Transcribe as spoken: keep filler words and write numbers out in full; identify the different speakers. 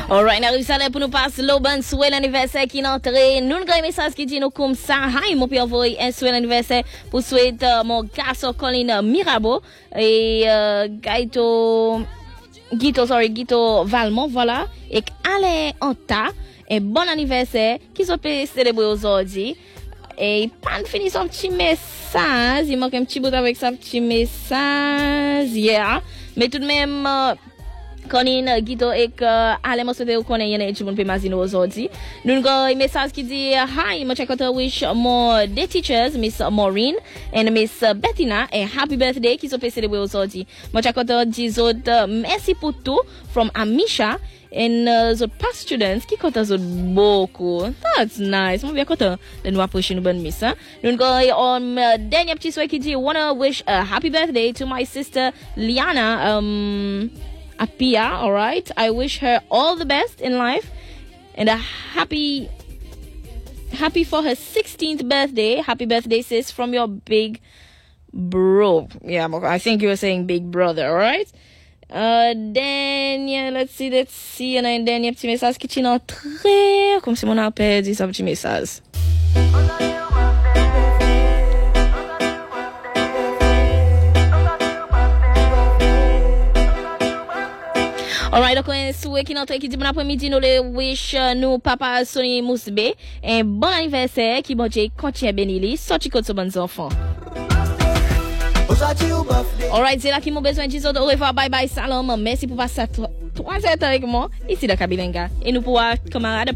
Speaker 1: Alright, nous arrivons pour nous passer le bon souhait l'anniversaire qui est entré. Nous avons un message qui dit nous comme ça. Hi, mon père envoyé un souhait l'anniversaire pour souhaiter uh, mon garçon Colin Mirabeau et uh, Gaito, Guito, sorry, Guito Valmont, voilà. Et Alain Anta, un bon anniversaire qui se peut célébrer aujourd'hui. Et pas de finir son petit message. Il manque un petit bout avec sa petit message. Yeah. Mais tout de même, uh, Colin Guito et que allez moi souhaiter qu'on ait un petit monde peut imaginer aujourd'hui. Nous avons un message qui dit hi, moi check out wish more the teachers Miss Maureen and Miss Bettina and happy birthday qui sont fait célébrer aujourd'hui. Moi check out des autres merci pour tout from Amisha and uh, the past students qui comptent beaucoup. That's nice. Moi bien content de nous approcher une bonne miss. Hein? Nous avons un dernier petit souhait qui dit wanna wish a happy birthday to my sister Liana um Apia, all right. I wish her all the best in life and a happy, happy for her sixteenth birthday. Happy birthday, sis, from your big bro. Yeah, I think you were saying big brother, all right. Uh, then, yeah, let's see, let's see. And then, il y a un petit message qui est entré. Comme si mon appel dit ça, petit message. Alright, donc on souhaite qui notre qui dit bon après-midi nous les wish uh, nous papa Sonny Mousbe un bon anniversaire qui bon Dieu continue bénir sorti côté de bons enfants. Alright, c'est là qui m'ont besoin de dire au revoir, bye bye, salam, merci pour passer trois heures avec moi ici dans Kabilenga et nous pour camarades